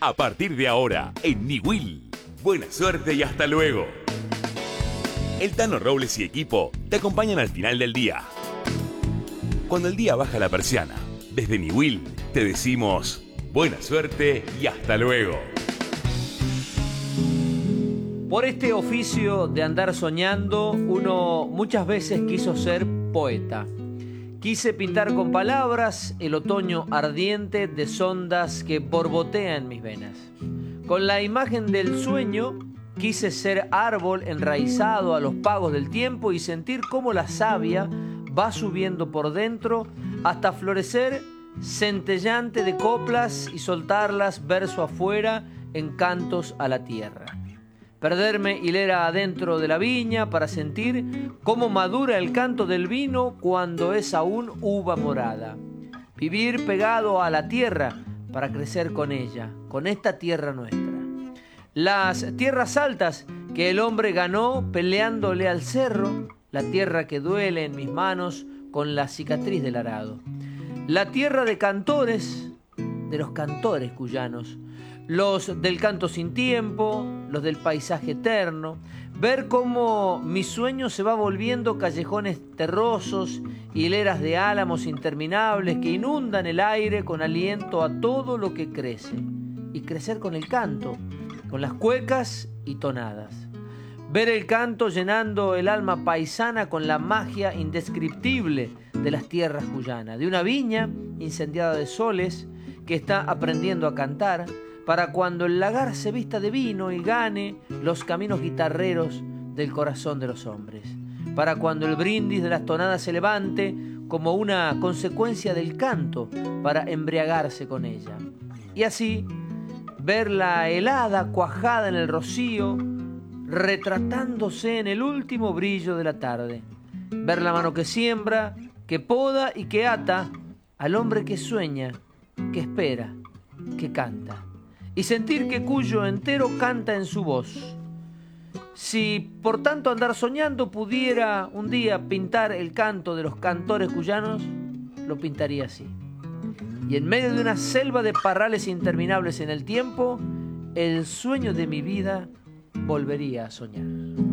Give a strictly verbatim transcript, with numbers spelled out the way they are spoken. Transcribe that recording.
A partir de ahora, en Niwil. Buena suerte y hasta luego. El Tano Robles y equipo te acompañan al final del día. Cuando el día baja la persiana, desde Niwil te decimos buena suerte y hasta luego. Por este oficio de andar soñando, uno muchas veces quiso ser poeta. Quise pintar con palabras el otoño ardiente de sondas que borbotea en mis venas. Con la imagen del sueño, quise ser árbol enraizado a los pagos del tiempo y sentir cómo la savia va subiendo por dentro hasta florecer centellante de coplas y soltarlas verso afuera en cantos a la tierra. Perderme hilera adentro de la viña para sentir cómo madura el canto del vino cuando es aún uva morada. Vivir pegado a la tierra para crecer con ella, con esta tierra nuestra. Las tierras altas que el hombre ganó peleándole al cerro, la tierra que duele en mis manos con la cicatriz del arado. La tierra de cantores, de los cantores cuyanos, los del canto sin tiempo, los del paisaje eterno, ver cómo mi sueño se va volviendo callejones terrosos, hileras de álamos interminables que inundan el aire con aliento a todo lo que crece, y crecer con el canto, con las cuecas y tonadas. Ver el canto llenando el alma paisana con la magia indescriptible de las tierras cuyanas, de una viña incendiada de soles que está aprendiendo a cantar, para cuando el lagar se vista de vino y gane los caminos guitarreros del corazón de los hombres, para cuando el brindis de las tonadas se levante como una consecuencia del canto para embriagarse con ella. Y así, ver la helada cuajada en el rocío, retratándose en el último brillo de la tarde, ver la mano que siembra, que poda y que ata al hombre que sueña, que espera, que canta. Y sentir que Cuyo entero canta en su voz. Si por tanto andar soñando pudiera un día pintar el canto de los cantores cuyanos, lo pintaría así. Y en medio de una selva de parrales interminables en el tiempo, el sueño de mi vida volvería a soñar.